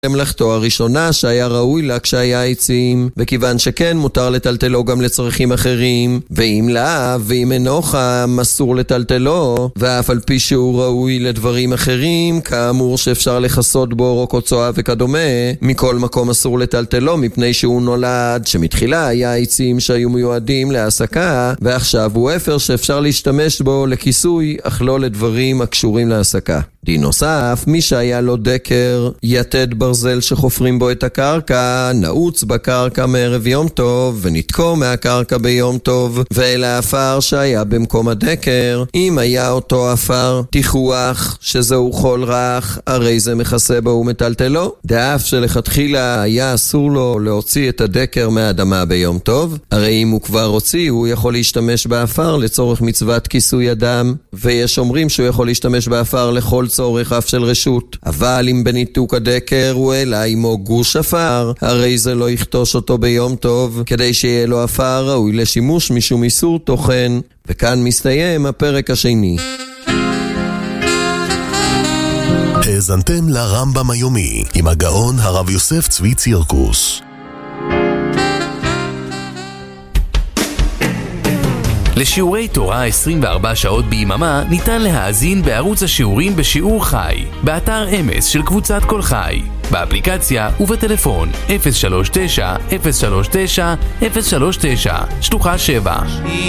מלאכתו הראשונה שהיה ראוי לה כשהיה עצים, וכיוון שכן מותר לטלטלו גם לצרכים אחרים, ואם לאו ואם אינו חם אסור לטלטלו, ואף על פי שהוא ראוי לדברים אחרים כאמור שאפשר לחסות בו רוק או צועה וכדומה, מכל מקום אסור לטלטלו מפני שהוא נולד שמתחילה היה עצים שהיו מיועדים להעסקה, ועכשיו הוא אפר שאפשר להשתמש בו לכיסוי אך לא לדברים הקשורים להעסקה. דין נוסף, מי שהיה לו דקר יתד ברזל שחופרים בו את הקרקע, נעוץ בקרקע מערב יום טוב ונתקו מהקרקע ביום טוב ואל האפר שהיה במקום הדקר. אם היה אותו אפר תיחוח שזהו חול רך, הרי זה מכסה בו ומטלטלו. דאף שלכתחילה היה אסור לו להוציא את הדקר מהאדמה ביום טוב, הרי אם הוא כבר הוציא הוא יכול להשתמש באפר לצורך מצוות כיסוי אדם, ויש אומרים שהוא יכול להשתמש באפר לכל צורך אף של רשות. אבל אם בניתוק הדקר הוא אלא עמו גוש אפר, הרי זה לא יכתוש אותו ביום טוב, כדי שיהיה לו אפר ראוי לשימוש משום איסור תוכן. וכאן מסתיים הפרק השני. האזנתם לרמב"ם היומי עם הגאון הרב יוסף צבי צירקוס. לשיעורי תורה 24 שעות ביממה ניתן להאזין בערוץ השיעורים בשיעור חי, באתר אמס של קבוצת כל חי, באפליקציה ובטלפון 039-039-039, שלוחה 7.